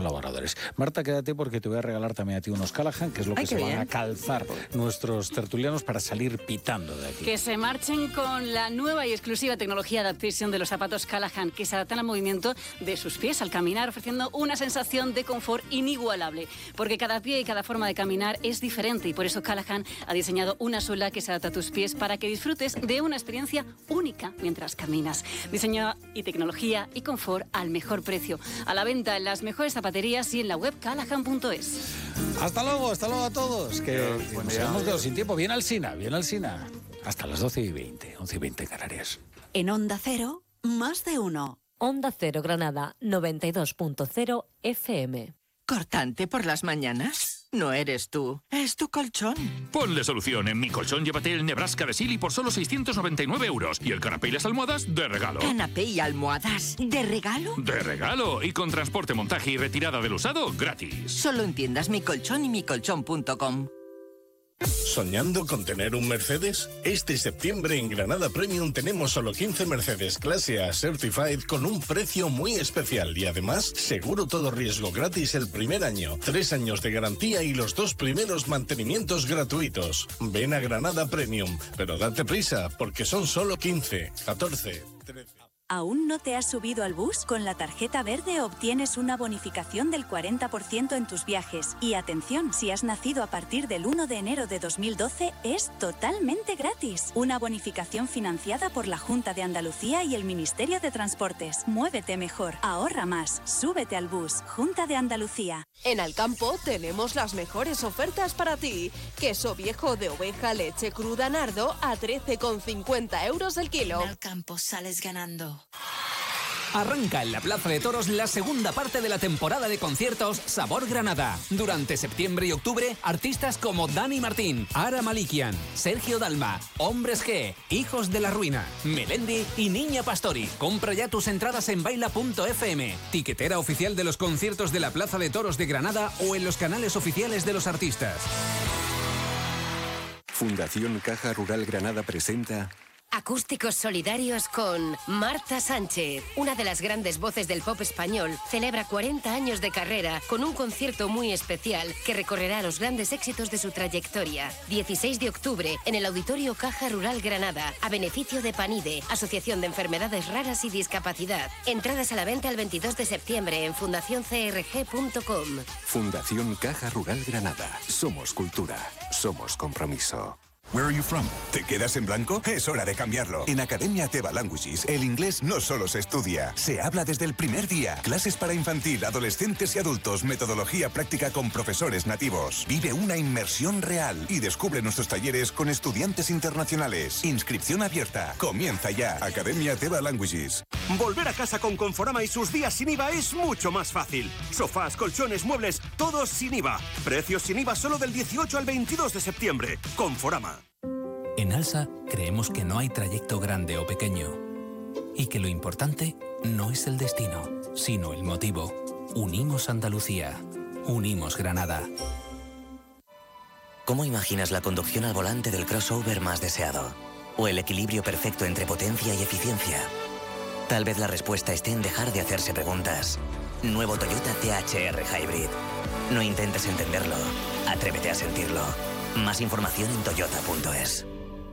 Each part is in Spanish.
colaboradores. Marta, quédate porque te voy a regalar también a ti unos Callahan, que es lo que se van a calzar nuestros tertulianos para salir pitando de aquí. Que se marchen con la nueva y exclusiva tecnología de adaptación de los zapatos Callahan, que se adaptan al movimiento de sus pies al caminar, ofreciendo una sensación de confort inigualable. Porque cada pie y cada forma de caminar es diferente y por eso Callahan ha diseñado una suela que se adapta a tus pies para que disfrutes de una experiencia única mientras caminas. Diseño y tecnología y confort al mejor precio. A la venta en las mejores zapaterías y en la web callahan.es. Hasta luego a todos. Que nos hemos quedado sin tiempo. Bien al Sina. Hasta las 12:20, 11:20 Canarias. En Onda Cero, más de uno. Onda Cero Granada, 92.0 FM. ¿Cortante por las mañanas? No eres tú, es tu colchón. Ponle solución. En Mi Colchón llévate el Nebraska de Silly por solo 699 euros. Y el canapé y las almohadas de regalo. ¿Canapé y almohadas de regalo? ¡De regalo! Y con transporte, montaje y retirada del usado gratis. Solo en tiendas Mi Colchón y micolchón.com. ¿Soñando con tener un Mercedes? Este septiembre en Granada Premium tenemos solo 15 Mercedes Clase A Certified con un precio muy especial y además seguro todo riesgo gratis el primer año, 3 años de garantía y los 2 primeros mantenimientos gratuitos. Ven a Granada Premium, pero date prisa porque son solo 15, 14, 13... ¿Aún no te has subido al bus? Con la tarjeta verde obtienes una bonificación del 40% en tus viajes. Y atención, si has nacido a partir del 1 de enero de 2012, es totalmente gratis. Una bonificación financiada por la Junta de Andalucía y el Ministerio de Transportes. Muévete mejor, ahorra más, súbete al bus. Junta de Andalucía. En Alcampo tenemos las mejores ofertas para ti. Queso viejo de oveja, leche cruda Nardo a 13,50 euros el kilo. En Alcampo sales ganando. Arranca en la Plaza de Toros la segunda parte de la temporada de conciertos Sabor Granada. Durante septiembre y octubre, artistas como Dani Martín, Ara Malikian, Sergio Dalma, Hombres G, Hijos de la Ruina, Melendi y Niña Pastori. Compra ya tus entradas en baila.fm, tiquetera oficial de los conciertos de la Plaza de Toros de Granada o en los canales oficiales de los artistas. Fundación Caja Rural Granada presenta... Acústicos solidarios con Marta Sánchez, una de las grandes voces del pop español, celebra 40 años de carrera con un concierto muy especial que recorrerá los grandes éxitos de su trayectoria. 16 de octubre en el Auditorio Caja Rural Granada, a beneficio de PANIDE, Asociación de Enfermedades Raras y Discapacidad. Entradas a la venta el 22 de septiembre en fundacioncrg.com. Fundación Caja Rural Granada. Somos cultura, somos compromiso. Where are you from? ¿Te quedas en blanco? Es hora de cambiarlo. En Academia Teva Languages, el inglés no solo se estudia, se habla desde el primer día. Clases para infantil, adolescentes y adultos, metodología práctica con profesores nativos. Vive una inmersión real y descubre nuestros talleres con estudiantes internacionales. Inscripción abierta. Comienza ya. Academia Teva Languages. Volver a casa con Conforama y sus días sin IVA es mucho más fácil. Sofás, colchones, muebles, todos sin IVA. Precios sin IVA solo del 18 al 22 de septiembre. Conforama. En Alsa creemos que no hay trayecto grande o pequeño y que lo importante no es el destino, sino el motivo. Unimos Andalucía, unimos Granada. ¿Cómo imaginas la conducción al volante del crossover más deseado? ¿O el equilibrio perfecto entre potencia y eficiencia? Tal vez la respuesta esté en dejar de hacerse preguntas. Nuevo Toyota THR Hybrid. No intentes entenderlo, atrévete a sentirlo. Más información en toyota.es.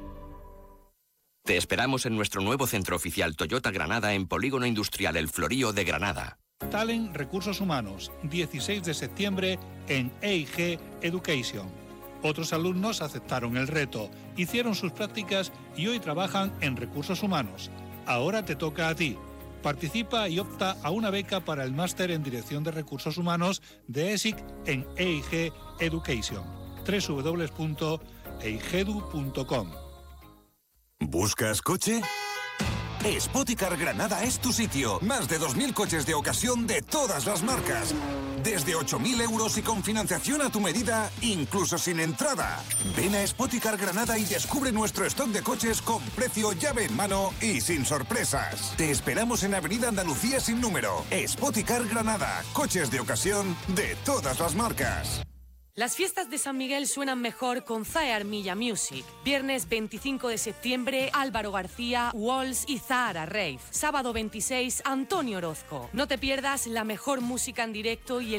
Te esperamos en nuestro nuevo centro oficial Toyota Granada en Polígono Industrial El Florío de Granada. Talent Recursos Humanos, 16 de septiembre en EIG Education. Otros alumnos aceptaron el reto, hicieron sus prácticas y hoy trabajan en recursos humanos. Ahora te toca a ti. Participa y opta a una beca para el máster en Dirección de Recursos Humanos de ESIC en EIG Education. www.eigedu.com. ¿Buscas coche? Spoticar Granada es tu sitio. Más de 2.000 coches de ocasión de todas las marcas. Desde 8.000 euros y con financiación a tu medida, incluso sin entrada. Ven a Spoticar Granada y descubre nuestro stock de coches con precio llave en mano y sin sorpresas. Te esperamos en Avenida Andalucía sin número. Spoticar Granada. Coches de ocasión de todas las marcas. Las fiestas de San Miguel suenan mejor con Zae Armilla Music. Viernes 25 de septiembre, Álvaro García, Walls y Zahara Rave. Sábado 26, Antonio Orozco. No te pierdas la mejor música en directo y el